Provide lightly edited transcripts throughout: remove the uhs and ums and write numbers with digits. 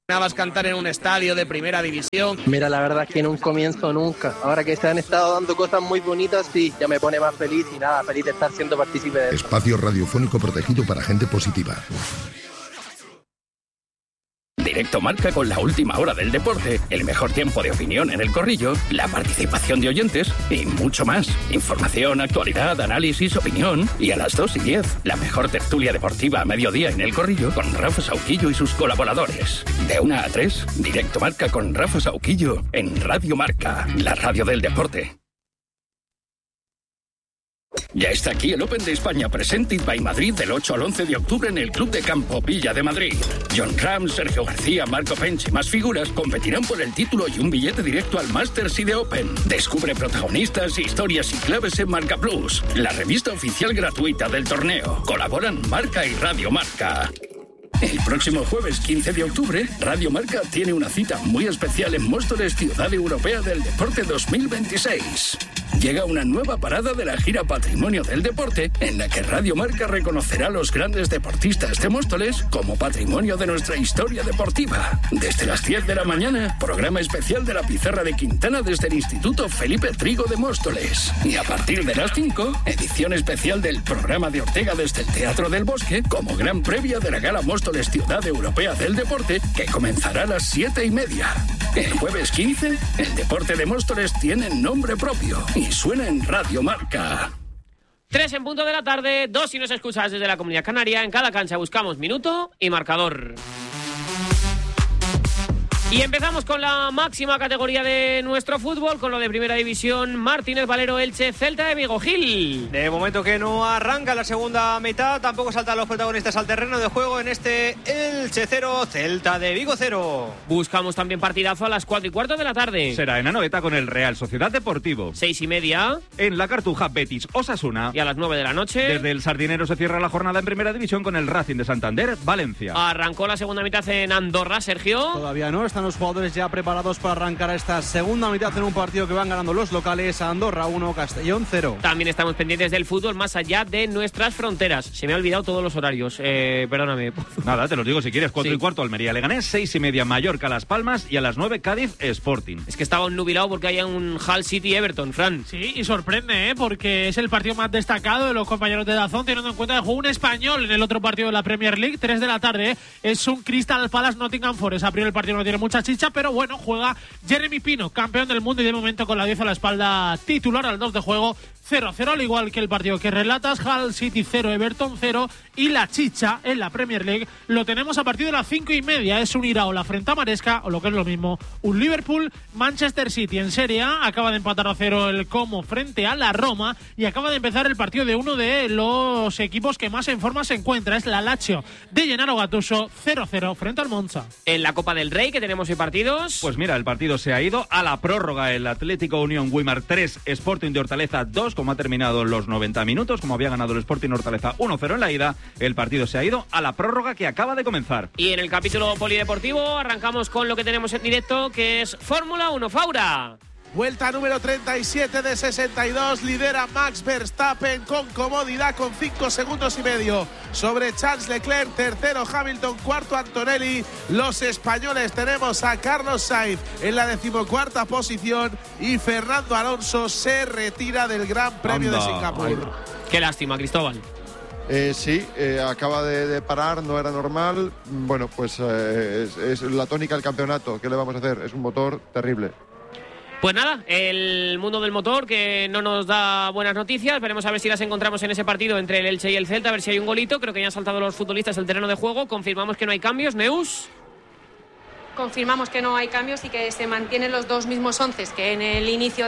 ¿Imaginabas cantar en un estadio de primera división? Mira, la verdad es que en un comienzo nunca. Ahora que se han estado dando cosas muy bonitas, sí, ya me pone más feliz y nada, feliz de estar siendo partícipe de eso. Espacio radiofónico protegido para gente positiva. Directo Marca con la última hora del deporte, el mejor tiempo de opinión en el corrillo, la participación de oyentes y mucho más. Información, actualidad, análisis, opinión. Y a las 2:10, la mejor tertulia deportiva a mediodía en el corrillo con Rafa Sauquillo y sus colaboradores. De 1 a 3, Directo Marca con Rafa Sauquillo en Radio Marca, la radio del deporte. Ya está aquí el Open de España Presented by Madrid del 8 al 11 de octubre en el Club de Campo Villa de Madrid. John Ram, Sergio García, Marco Pench y más figuras competirán por el título y un billete directo al Masters y de Open. Descubre protagonistas, historias y claves en Marca Plus, la revista oficial gratuita del torneo. Colaboran Marca y Radio Marca. El próximo jueves 15 de octubre, Radio Marca tiene una cita muy especial en Móstoles, Ciudad Europea del Deporte 2026. Llega una nueva parada de la gira Patrimonio del Deporte, en la que Radio Marca reconocerá a los grandes deportistas de Móstoles como patrimonio de nuestra historia deportiva. Desde las 10 de la mañana, programa especial de la Pizarra de Quintana desde el Instituto Felipe Trigo de Móstoles. Y a partir de las 5, edición especial del programa de Ortega desde el Teatro del Bosque, como gran previa de la Gala Móstoles Ciudad Europea del Deporte, que comenzará a las 7:30. El jueves 15, el deporte de Móstoles tiene nombre propio y suena en Radio Marca. 3 en punto de la tarde, 2 si nos escuchas desde la Comunidad Canaria. En cada cancha buscamos minuto y marcador. Y empezamos con la máxima categoría de nuestro fútbol, con lo de Primera División, Martínez Valero, Elche, Celta de Vigo. Gil. De momento que no arranca la segunda mitad, tampoco saltan los protagonistas al terreno de juego en este Elche 0, Celta de Vigo 0. Buscamos también partidazo a las 4:15 de la tarde. Será en Anoeta con el Real Sociedad Deportivo. 6:30. En la Cartuja, Betis Osasuna. Y a las 9 de la noche. Desde el Sardinero se cierra la jornada en Primera División con el Racing de Santander, Valencia. Arrancó la segunda mitad en Andorra, Sergio. Todavía no, están los jugadores ya preparados para arrancar esta segunda mitad en un partido que van ganando los locales. Andorra 1, Castellón 0. También estamos pendientes del fútbol más allá de nuestras fronteras. Se me ha olvidado todos los horarios, perdóname. Nada, te los digo si quieres. 4:15 Almería Leganés, 6:30 Mallorca Las Palmas y a las 9 Cádiz Sporting. Es que estaba nubilado porque hay un Hull City Everton, Fran. Sí, y sorprende, porque es el partido más destacado de los compañeros de Dazón, teniendo en cuenta que jugó un español en el otro partido de la Premier League, 3 de la tarde. Es un Crystal Palace Nottingham Forest. A priori el partido no tiene mucha chicha, pero bueno, juega Jeremy Pino, campeón del mundo y de momento con la 10 a la espalda, titular al 2 de juego. 0-0, al igual que el partido que relatas, Hull City 0, Everton 0, y la chicha en la Premier League lo tenemos a partir de las 5:30. Es un Iraola frente a Maresca, o lo que es lo mismo, un Liverpool Manchester City. En Serie A acaba de empatar a 0 el Como frente a la Roma y acaba de empezar el partido de uno de los equipos que más en forma se encuentra, es la Lazio de Gennaro Gattuso, 0-0 frente al Monza. En la Copa del Rey, que tenemos hoy partidos. Pues mira, el partido se ha ido a la prórroga. El Atlético Unión Güímar 3, Sporting de Hortaleza 2, como ha terminado los 90 minutos, como había ganado el Sporting Hortaleza 1-0 en la ida, el partido se ha ido a la prórroga que acaba de comenzar. Y en el capítulo polideportivo arrancamos con lo que tenemos en directo, que es Fórmula 1, Faura. Vuelta número 37 de 62, lidera Max Verstappen con comodidad con 5 segundos y medio sobre Charles Leclerc, tercero Hamilton, cuarto Antonelli. Los españoles tenemos a Carlos Sainz en la 14ª posición y Fernando Alonso se retira del Gran Premio de Singapur. Qué lástima, Cristóbal. Sí, acaba de parar, no era normal. Bueno, pues es la tónica del campeonato. ¿Qué le vamos a hacer? Es un motor terrible. Pues nada, el mundo del motor que no nos da buenas noticias. Veremos a ver si las encontramos en ese partido entre el Elche y el Celta, a ver si hay un golito. Creo que ya han saltado los futbolistas el terreno de juego. Confirmamos que no hay cambios. Neus. Confirmamos que no hay cambios y que se mantienen los dos mismos onces que en el inicio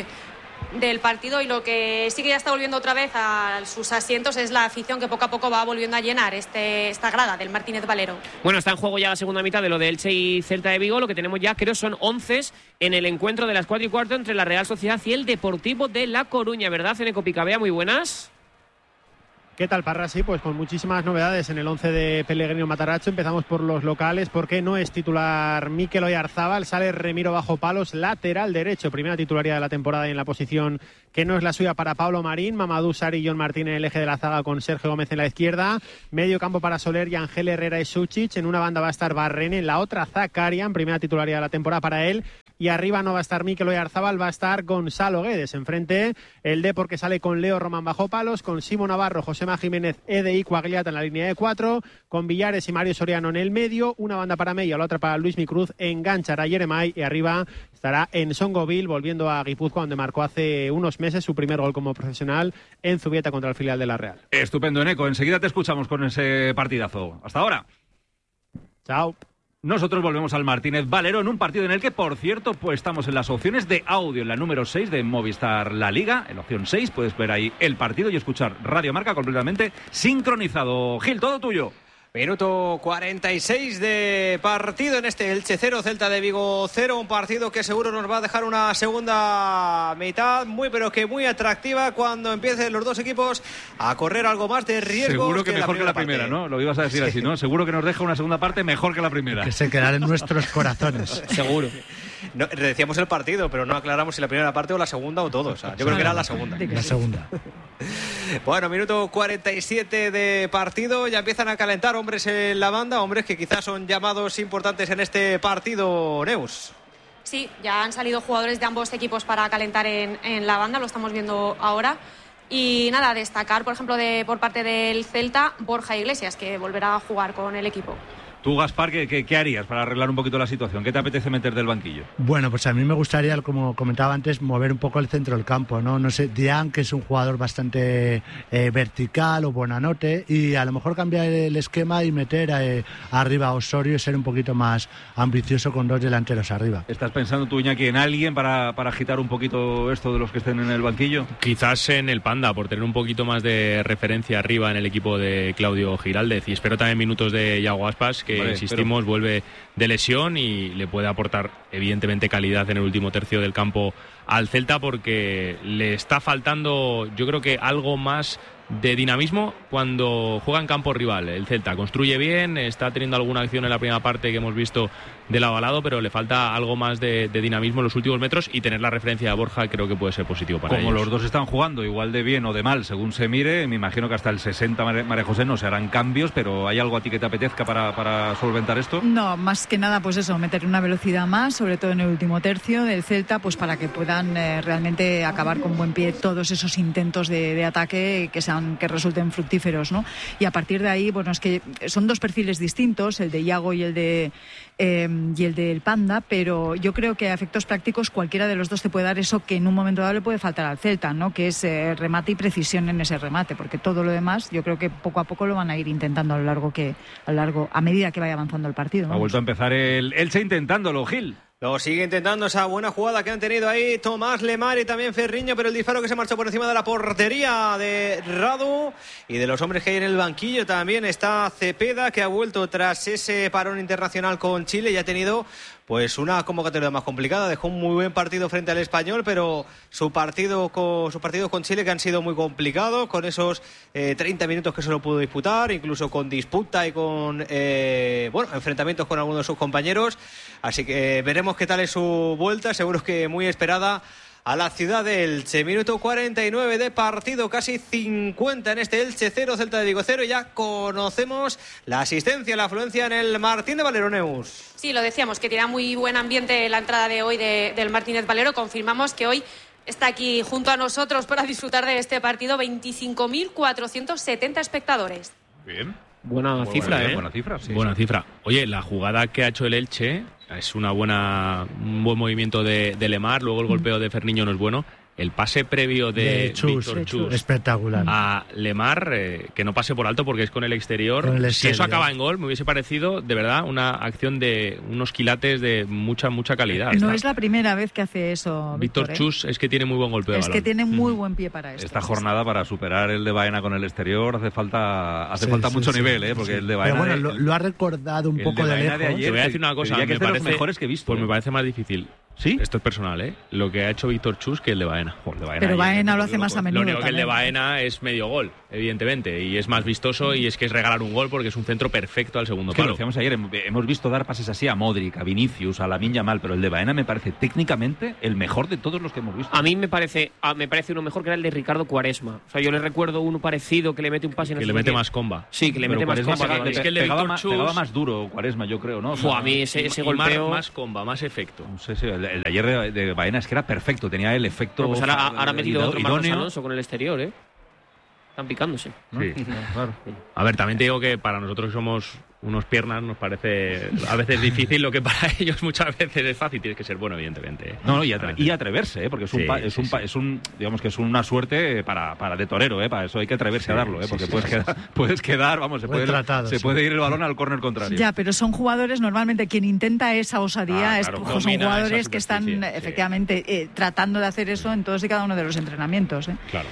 del partido, y lo que sí que ya está volviendo otra vez a sus asientos es la afición que poco a poco va volviendo a llenar esta grada del Martínez Valero. Bueno, está en juego ya la segunda mitad de lo de Elche y Celta de Vigo. Lo que tenemos ya creo son 11 en el encuentro de las 4:15 entre la Real Sociedad y el Deportivo de La Coruña, ¿verdad? Eneco Picabea, muy buenas. ¿Qué tal, Parra? Sí, pues con muchísimas novedades en el 11 de Pellegrino Matarazzo. Empezamos por los locales, porque no es titular Mikel Oyarzábal, sale Remiro Bajo Palos, lateral derecho, primera titularidad de la temporada y en la posición que no es la suya para Pablo Marín, Mamadou Sarri y John Martín en el eje de la zaga con Sergio Gómez en la izquierda, medio campo para Soler y Ángel Herrera y Suchic, en una banda va a estar Barrene, en la otra Zakarian, primera titularidad de la temporada para él, y arriba no va a estar Mikel Oyarzábal, va a estar Gonzalo Guedes. Enfrente el Depor, que sale con Leo Román Bajo Palos, con Simo Navarro, Josema Jiménez, Ede y Coagliata en la línea de 4, con Villares y Mario Soriano en el medio, una banda para Mella, la otra para Luis Micruz, engancha a Yeremay y arriba estará en Songoville, volviendo a Guipúzcoa, donde marcó hace unos meses su primer gol como profesional en Zubieta contra el filial de la Real. Estupendo, Eneco. Enseguida te escuchamos con ese partidazo. Hasta ahora. Chao. Nosotros volvemos al Martínez Valero en un partido en el que, por cierto, pues estamos en las opciones de audio, en la número 6 de Movistar La Liga. En la opción 6 puedes ver ahí el partido y escuchar Radio Marca completamente sincronizado. Gil, todo tuyo. Minuto 46 de partido en este Elche 0, Celta de Vigo 0. Un partido que seguro nos va a dejar una segunda mitad muy pero que muy atractiva cuando empiecen los dos equipos a correr algo más de riesgo. Seguro que mejor que la primera, ¿no? Lo ibas a decir así, ¿no? Seguro que nos deja una segunda parte mejor que la primera. Que se quedará en nuestros corazones. Seguro. No, decíamos el partido, pero no aclaramos si la primera parte o la segunda o todo. O sea, yo creo que era la segunda. La segunda. Bueno, minuto 47 de partido. Ya empiezan a calentar hombres en la banda. Hombres que quizás son llamados importantes en este partido, Neus. Sí, ya han salido jugadores de ambos equipos para calentar en la banda. Lo estamos viendo ahora. Y nada, destacar, por ejemplo, por parte del Celta, Borja Iglesias, que volverá a jugar con el equipo. Tú, Gaspar, ¿qué harías para arreglar un poquito la situación? ¿Qué te apetece meter del banquillo? Bueno, pues a mí me gustaría, como comentaba antes, mover un poco el centro del campo, ¿no? No sé, Dian, que es un jugador bastante vertical o buenanote, y a lo mejor cambiar el esquema y meter arriba a Osorio y ser un poquito más ambicioso con dos delanteros arriba. ¿Estás pensando tú, Iñaki, en alguien para agitar un poquito esto de los que estén en el banquillo? Quizás en el Panda, por tener un poquito más de referencia arriba en el equipo de Claudio Giraldez, y espero también minutos de Iago Aspas, que insistimos, vuelve de lesión y le puede aportar evidentemente calidad en el último tercio del campo al Celta, porque le está faltando, yo creo que algo más de dinamismo cuando juega en campo rival. El Celta construye bien, está teniendo alguna acción en la primera parte que hemos visto de lado a lado, pero le falta algo más de dinamismo en los últimos metros, y tener la referencia de Borja creo que puede ser positivo para ellos. Como los dos están jugando igual de bien o de mal según se mire, me imagino que hasta el 60, María José, no se harán cambios, pero ¿hay algo a ti que te apetezca para solventar esto? No, más que nada pues eso, meter una velocidad más, sobre todo en el último tercio del Celta, pues para que puedan realmente acabar con buen pie todos esos intentos de ataque que resulten fructíferos, ¿no? Y a partir de ahí, bueno, es que son dos perfiles distintos, el de Iago y el del Panda, pero yo creo que a efectos prácticos cualquiera de los dos te puede dar eso que en un momento dado le puede faltar al Celta, ¿no? Que es remate y precisión en ese remate, porque todo lo demás yo creo que poco a poco lo van a ir intentando a medida que vaya avanzando el partido. Ha vuelto a empezar el Elche intentándolo, Gil. Lo sigue intentando, esa buena jugada que han tenido ahí Tomás Lemar y también Ferriño, pero el disparo que se marchó por encima de la portería de Radu. Y de los hombres que hay en el banquillo también está Cepeda, que ha vuelto tras ese parón internacional con Chile y ha tenido pues una convocatoria más complicada. Dejó un muy buen partido frente al Español, pero sus partidos con Chile que han sido muy complicados, con esos 30 minutos que solo pudo disputar, incluso con disputa y con enfrentamientos con algunos de sus compañeros. Así que veremos qué tal es su vuelta, seguro que muy esperada a la ciudad de Elche. Minuto 49 de partido, casi 50 en este Elche 0, Celta de Vigo 0, y ya conocemos la asistencia, la afluencia en el Martín de Valero, Neus. Sí, lo decíamos, que tiene muy buen ambiente la entrada de hoy del Martínez Valero. Confirmamos que hoy está aquí junto a nosotros para disfrutar de este partido 25.470 espectadores. Bien. Buena cifra, ¿eh? Buena cifra, sí. Buena cifra. Oye, la jugada que ha hecho el Elche es un buen movimiento de Lemar, luego el golpeo de Ferniño no es bueno. El pase previo de Víctor Chus espectacular a Lemar, que no pase por alto porque es con el exterior. Si eso acaba en gol, me hubiese parecido de verdad una acción de unos quilates de mucha calidad. No es la primera vez que hace eso Víctor Chus, es que tiene muy buen golpeo de balón. Es que tiene muy buen pie para esto. Esta jornada, para superar el de Baena con el exterior, hace falta mucho nivel, porque el de Baena... Pero bueno, lo ha recordado un poco de lejos. Te voy a decir una cosa, que es de los mejores que he visto. Pues me parece más difícil ¿Sí? Esto es personal, ¿eh? Lo que ha hecho Víctor Chus que el de Baena. Pero Baena lo hace más a menudo. Lo único que el de también. Baena es medio gol, evidentemente, y es más vistoso y es que es regalar un gol porque es un centro perfecto al segundo Es que lo palo. decíamos ayer, hemos visto dar pases así a Modric, a Vinicius, a Lamine Yamal, pero el de Baena me parece técnicamente el mejor de todos los que hemos visto. A mí me parece uno mejor que era el de Ricardo Quaresma. O sea, yo le recuerdo uno parecido que le mete un pase en Que le mete más comba. Sí, que le mete más comba. Es que el de pegaba Víctor Chus pegaba más duro Quaresma, yo creo, ¿no? A mí ese golpeo... Más comba, más efecto. Sí, el de ayer de Baena es que era perfecto, tenía el efecto. Pues ahora ha metido otro Marcos idóneo. Alonso con el exterior, ¿eh? Están picándose. Sí. Claro. A ver, también te digo que para nosotros que somos unos piernas nos parece a veces difícil lo que para ellos muchas veces es fácil. Tienes que ser bueno, evidentemente. No, y atreverse, porque es un digamos que es una suerte para de torero, para eso hay que atreverse a darlo, porque puedes quedar, vamos, se puede ir el balón al córner contrario. Ya, pero son jugadores, normalmente quien intenta esa osadía son jugadores que están efectivamente tratando de hacer eso en todos y cada uno de los entrenamientos. Claro.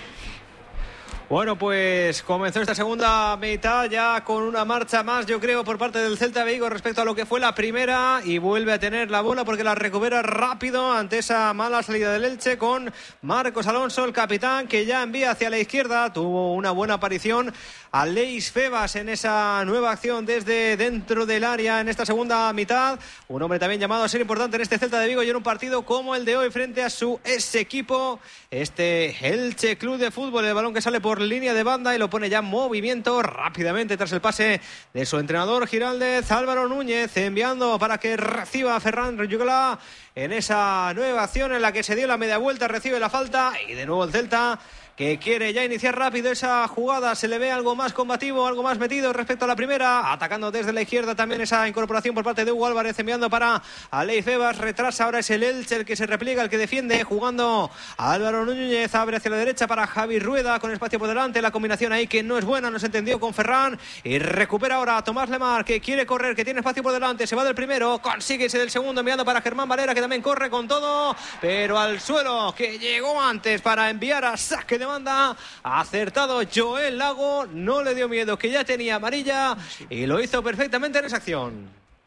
Bueno, pues comenzó esta segunda mitad ya con una marcha más, yo creo, por parte del Celta de Vigo respecto a lo que fue la primera, y vuelve a tener la bola porque la recupera rápido ante esa mala salida del Elche con Marcos Alonso, el capitán, que ya envía hacia la izquierda. Tuvo una buena aparición a Leis Febas en esa nueva acción desde dentro del área en esta segunda mitad. Un hombre también llamado a ser importante en este Celta de Vigo y en un partido como el de hoy frente a su ex equipo, este Elche Club de Fútbol. El balón que sale por línea de banda y lo pone ya en movimiento rápidamente tras el pase de su entrenador Giraldez. Álvaro Núñez enviando para que reciba a Ferran Ruyugla en esa nueva acción en la que se dio la media vuelta, recibe la falta y de nuevo el Celta que quiere ya iniciar rápido esa jugada. Se le ve algo más combativo, algo más metido respecto a la primera, atacando desde la izquierda también esa incorporación por parte de Hugo Álvarez, enviando para Alei Febas, retrasa, ahora es el Elche el que se repliega, el que defiende, jugando a Álvaro Núñez, abre hacia la derecha para Javi Rueda con espacio por delante, la combinación ahí que no es buena, no se entendió con Ferran, y recupera ahora a Tomás Lemar, que quiere correr, que tiene espacio por delante, se va del primero, consigue ese del segundo, enviando para Germán Valera, que también corre con todo, pero al suelo, que llegó antes para enviar a saque de banda. Acertado Joel Lago, no le dio miedo, que ya tenía amarilla y lo hizo perfectamente en esa acción.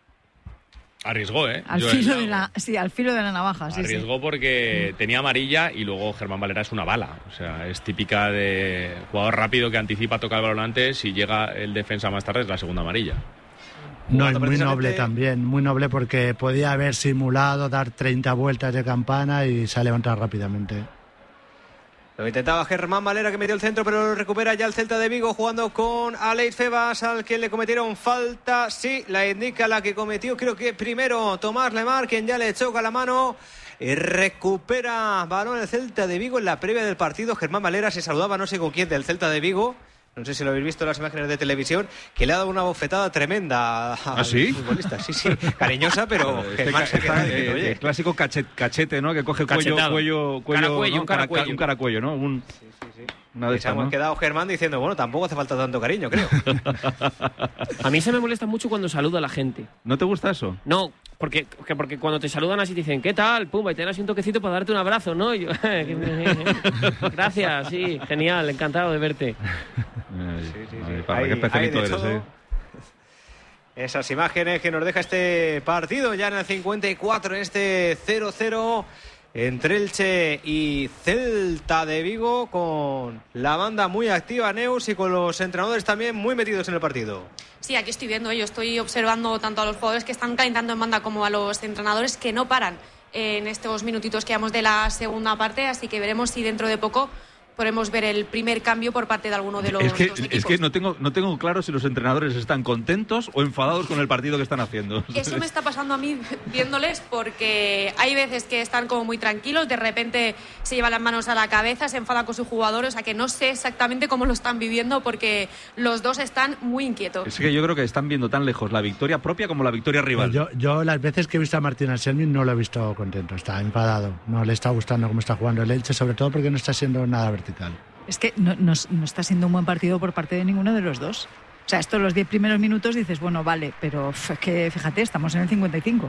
Arriesgó, al filo de la navaja. Arriesgó porque tenía amarilla y luego Germán Valera es una bala. O sea, es típica de jugador rápido que anticipa, toca el balón antes y llega el defensa más tarde, es la segunda amarilla. No, es muy noble también, muy noble porque podía haber simulado, dar 30 vueltas de campana y se ha levantado rápidamente. Lo intentaba Germán Valera, que metió el centro, pero lo recupera ya el Celta de Vigo jugando con Alex Febas, al que le cometieron falta. Sí, la indica la que cometió, creo que primero Tomás Lemar, quien ya le choca la mano. Y recupera balón el Celta de Vigo en la previa del partido. Germán Valera se saludaba no sé con quién del Celta de Vigo. No sé si lo habéis visto en las imágenes de televisión, que le ha dado una bofetada tremenda al futbolista. Sí, cariñosa, pero Germán se queda diciendo, oye. El clásico cachete, ¿no? Que coge cuello, un caracuello, ¿no? Una de se hemos quedado Germán diciendo, bueno, tampoco hace falta tanto cariño, creo. A mí se me molesta mucho cuando saluda a la gente. ¿No te gusta eso? No, porque cuando te saludan así te dicen, ¿qué tal? Pumba, y te dan así un toquecito para darte un abrazo, ¿no? Y yo, gracias, sí, genial, encantado de verte. Qué especialito eres, Esas imágenes que nos deja este partido ya en el 54, en este 0-0 entre Elche y Celta de Vigo, con la banda muy activa, Neus, y con los entrenadores también muy metidos en el partido. Sí, aquí estoy viendo, yo estoy observando tanto a los jugadores que están calentando en banda como a los entrenadores que no paran en estos minutitos que llevamos de la segunda parte, así que veremos si dentro de poco podemos ver el primer cambio por parte de alguno de los dos equipos. Es que no tengo claro si los entrenadores están contentos o enfadados con el partido que están haciendo. Eso me está pasando a mí viéndoles, porque hay veces que están como muy tranquilos, de repente se llevan las manos a la cabeza, se enfadan con sus jugadores, o sea que no sé exactamente cómo lo están viviendo, porque los dos están muy inquietos. Es que yo creo que están viendo tan lejos la victoria propia como la victoria rival. Pues yo las veces que he visto a Martín Anselmi no lo he visto contento, está enfadado, no le está gustando cómo está jugando el Elche, sobre todo porque no está siendo nada vertical. Es que no está siendo un buen partido por parte de ninguno de los dos. O sea, estos los 10 primeros minutos dices, bueno, vale, pero es que fíjate, estamos en el 55.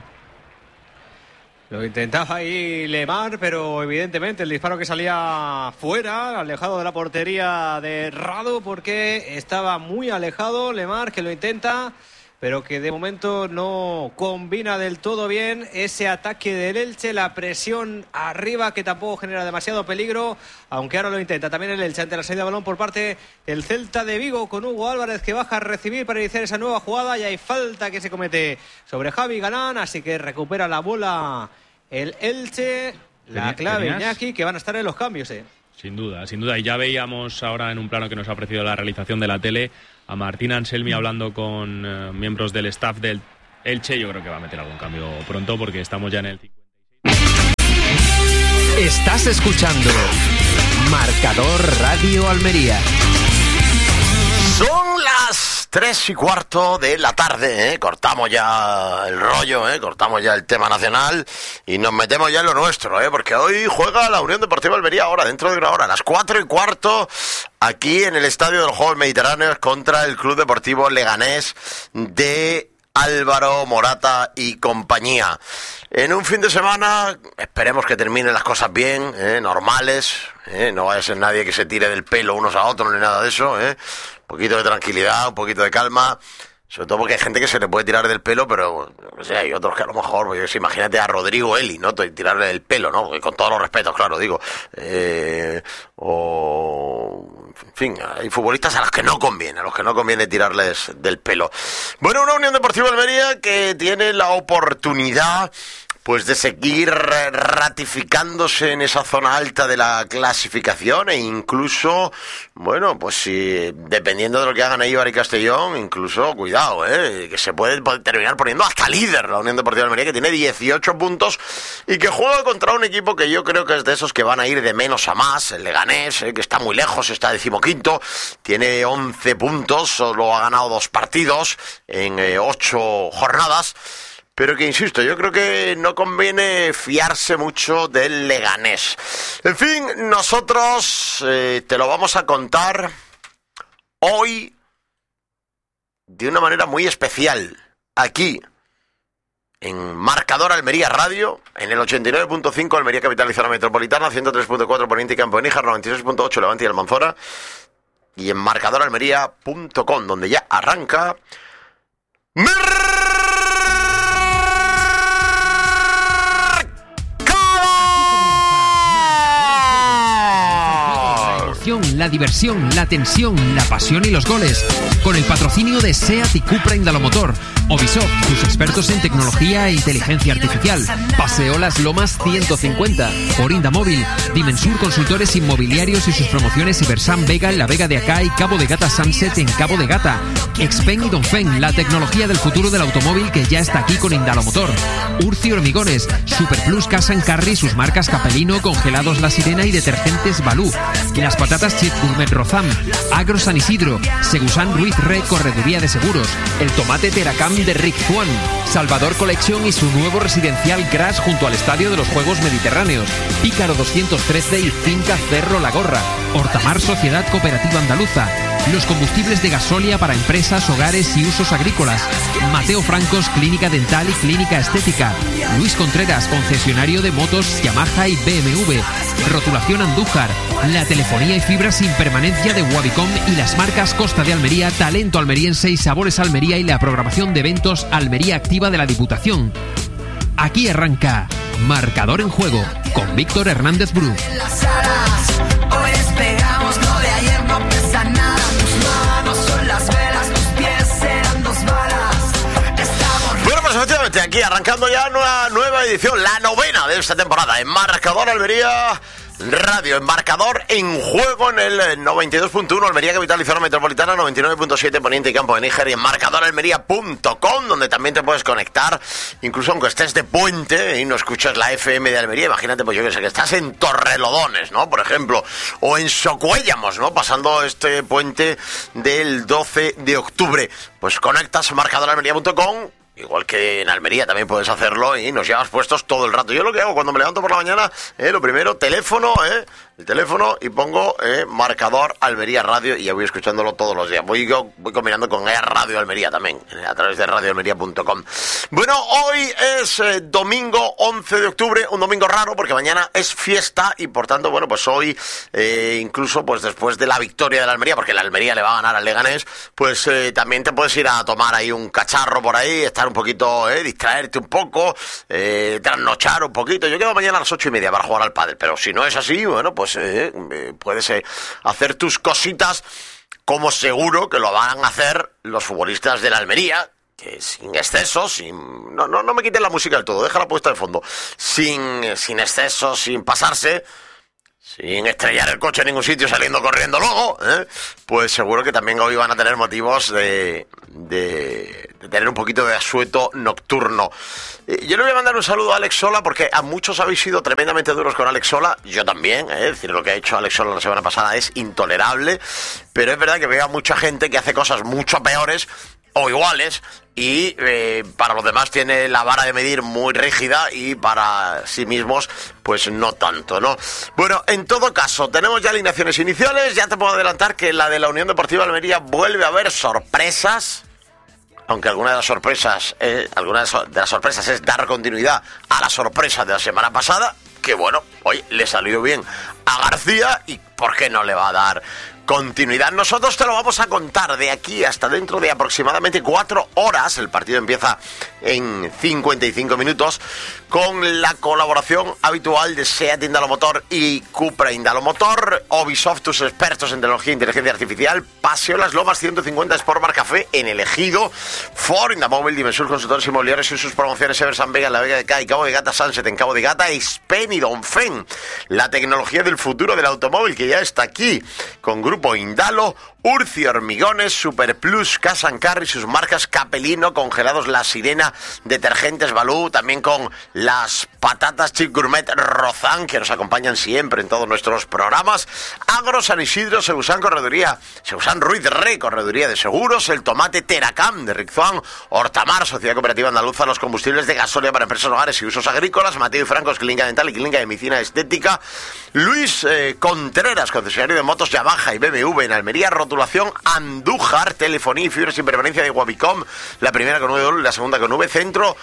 Lo intentaba ahí Lemar, pero evidentemente el disparo que salía fuera, alejado de la portería de Radu, porque estaba muy alejado Lemar, que lo intenta. pero que de momento no combina del todo bien ese ataque del Elche, la presión arriba que tampoco genera demasiado peligro, aunque ahora lo intenta también el Elche ante la salida de balón por parte del Celta de Vigo, con Hugo Álvarez que baja a recibir para iniciar esa nueva jugada, y hay falta que se comete sobre Javi Galán, así que recupera la bola el Elche. La clave, Iñaki, que van a estar en los cambios, Sin duda. Y ya veíamos ahora en un plano que nos ha ofrecido la realización de la tele a Martín Anselmi hablando con miembros del staff del Elche. Yo creo que va a meter algún cambio pronto porque estamos ya en el 56. Estás escuchando Marcador Radio Almería. Son las 3:15 de la tarde, Cortamos ya el rollo, cortamos ya el tema nacional y nos metemos ya en lo nuestro, porque hoy juega la Unión Deportiva Almería ahora, dentro de una hora, a las 4:15, aquí en el Estadio de los Juegos Mediterráneos contra el Club Deportivo Leganés de Álvaro Morata y compañía. En un fin de semana, esperemos que terminen las cosas bien, normales, no vaya a ser nadie que se tire del pelo unos a otros ni nada de eso, Un poquito de tranquilidad, un poquito de calma, sobre todo porque hay gente que se le puede tirar del pelo, pero no sé, hay otros que a lo mejor, pues, imagínate a Rodrigo Eli, ¿no? Tirarle del pelo, ¿no? Con todos los respetos, claro, digo. En fin, hay futbolistas a los que no conviene tirarles del pelo. Bueno, una Unión Deportiva Almería que tiene la oportunidad, pues, de seguir ratificándose en esa zona alta de la clasificación, e incluso, bueno, pues si dependiendo de lo que hagan Eibar y Castellón, incluso, cuidado, que se puede terminar poniendo hasta líder la Unión Deportiva Almería, que tiene 18 puntos y que juega contra un equipo que yo creo que es de esos que van a ir de menos a más, el Leganés, que está muy lejos, está 15º, tiene 11 puntos, solo ha ganado 2 partidos en 8 jornadas. Pero que, insisto, yo creo que no conviene fiarse mucho del Leganés. En fin, nosotros te lo vamos a contar hoy de una manera muy especial, aquí, en Marcador Almería Radio, en el 89.5 Almería Capital y Zona Metropolitana, 103.4 Poniente y Campo de Níjar, 96.8 Levante y Almanzora, y en marcadoralmería.com, donde ya arranca la diversión, la tensión, la pasión y los goles. Con el patrocinio de SEAT y Cupra Indalomotor. Obisoft, tus expertos en tecnología e inteligencia artificial. Paseo Las Lomas 150. Orinda Móvil. Dimensur Consultores Inmobiliarios y sus promociones Ibersan Vega en la Vega de Acá y Cabo de Gata Sunset en Cabo de Gata. Expen y Dongfeng, la tecnología del futuro del automóvil que ya está aquí con Indalomotor. Urci Hormigones. Superplus Casa en Carry, sus marcas Capelino, Congelados La Sirena y detergentes Balú. Las patatas Chip Gourmet Rozam. Agro San Isidro. Segusan Ruiz Re Correduría de Seguros. El tomate Teracam de Rick Juan, Salvador Collection y su nuevo residencial Gras junto al Estadio de los Juegos Mediterráneos, Pícaro 213 y Finca Cerro La Gorra, Hortamar Sociedad Cooperativa Andaluza, los combustibles de gasolina para empresas, hogares y usos agrícolas, Mateo Francos Clínica Dental y Clínica Estética, Luis Contreras, concesionario de motos Yamaha y BMW, Rotulación Andújar, la telefonía y fibra sin permanencia de Wabicom y las marcas Costa de Almería, Talento Almeriense y Sabores Almería y la programación de eventos Almería Activa de la Diputación. Aquí arranca Marcador en Juego con Víctor Hernández Bru. Bueno, pues efectivamente aquí arrancando ya una nueva edición, la 9ª de esta temporada en Marcador Almería Radio, Embarcador en Juego en el 92.1 Almería Capital y Zona Metropolitana, 99.7 Poniente y Campo de Níjar, y en marcadoralmería.com, donde también te puedes conectar, incluso aunque estés de puente y no escuchas la FM de Almería. Imagínate, pues yo que sé, que estás en Torrelodones, ¿no? Por ejemplo, o en Socuéllamos, ¿no? Pasando este puente del 12 de octubre. Pues conectas a marcadoralmería.com. Igual que en Almería también puedes hacerlo y nos llevas puestos todo el rato. Yo lo que hago cuando me levanto por la mañana, lo primero, teléfono, el teléfono y pongo marcador Almería Radio y ya voy escuchándolo todos los días. Voy combinando con Radio Almería también, a través de radioalmería.com. Bueno, hoy es domingo 11 de octubre, un domingo raro porque mañana es fiesta y por tanto, bueno, pues hoy incluso pues después de la victoria de la Almería, porque la Almería le va a ganar al Leganés, pues también te puedes ir a tomar ahí un cacharro por ahí, estar un poquito, distraerte un poco, trasnochar un poquito. Yo quedo mañana a las 8:30 para jugar al pádel, pero si no es así, bueno, pues puedes hacer tus cositas como seguro que lo van a hacer los futbolistas de la Almería, que sin excesos, no me quiten la música del todo, déjala puesta de fondo, sin excesos, sin pasarse, sin estrellar el coche en ningún sitio saliendo corriendo luego, pues seguro que también hoy van a tener motivos de tener un poquito de asueto nocturno. Yo le voy a mandar un saludo a Alex Sola porque a muchos habéis sido tremendamente duros con Alex Sola, yo también, es decir, lo que ha hecho Alex Sola la semana pasada es intolerable, pero es verdad que veo a mucha gente que hace cosas mucho peores o iguales y para los demás tiene la vara de medir muy rígida y para sí mismos pues no tanto, ¿no? Bueno, en todo caso, tenemos ya alineaciones iniciales, ya te puedo adelantar que la de la Unión Deportiva Almería vuelve a haber sorpresas, aunque alguna de las sorpresas es dar continuidad a la sorpresa de la semana pasada, que bueno, hoy le salió bien a García y ¿por qué no le va a dar continuidad? Nosotros te lo vamos a contar de aquí hasta dentro de aproximadamente 4 horas. El partido empieza en 55 minutos con la colaboración habitual de SEAT Indalomotor y Cupra Indalomotor, Ubisoft, tus expertos en tecnología e inteligencia artificial, Paseo Las Lomas 150 Sport Bar Café en El Ejido, Ford Indamóvil, Dimensur Consultores Inmobiliarios y sus promociones Eversan Vega en la Vega de Cádiz, Cabo de Gata, Sunset en Cabo de Gata, Spen y Donfen, la tecnología del futuro del automóvil que ya está aquí con Grupo Indalo, Urci Hormigones, Super Plus, Casa Carry, sus marcas Capelino, Congelados La Sirena, Detergentes Balú, también con las patatas Chip Gourmet Rozán, que nos acompañan siempre en todos nuestros programas, Agro San Isidro, Seusan Correduría, Seusan Ruiz Rey, Correduría de Seguros, el tomate Teracam de Riczuán, Hortamar, Sociedad Cooperativa Andaluza, los combustibles de gasolina para empresas, hogares y usos agrícolas, Mateo y Francos, Clínica Dental y Clínica de Medicina Estética, Luis Contreras, concesionario de motos Yamaha y BMW en Almería, Rotulación Andújar, telefonía y fibra sin permanencia de Wabicom, la primera con V y la segunda con V, centro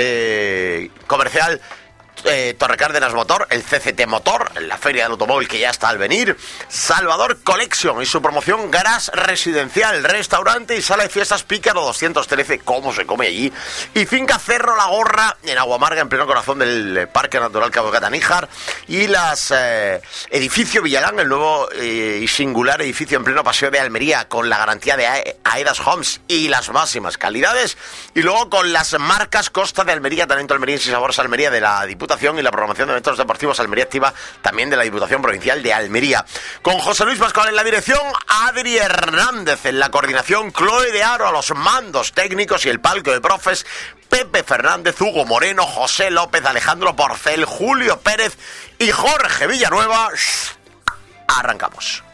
comercial Torre Cárdenas Motor, el CCT Motor, la feria del automóvil que ya está al venir, Salvador Collection y su promoción Garage Residencial, restaurante y sala de fiestas Pícaro 213, cómo se come allí, y Finca Cerro La Gorra en Aguamarga, en pleno corazón del Parque Natural Cabo de Gata-Níjar, y las edificio Villalán, el nuevo y singular edificio en pleno paseo de Almería con la garantía de Aedas Homes y las máximas calidades, y luego con las marcas Costa de Almería, Talento Almeriense y Sabores Almería de la Diputación y la programación de eventos deportivos Almería Activa también de la Diputación Provincial de Almería. Con José Luis Pascual en la dirección, Adri Hernández en la coordinación, Chloe de Aro a los mandos técnicos y el palco de profes, Pepe Fernández, Hugo Moreno, José López, Alejandro Porcel, Julio Pérez y Jorge Villanueva. Arrancamos.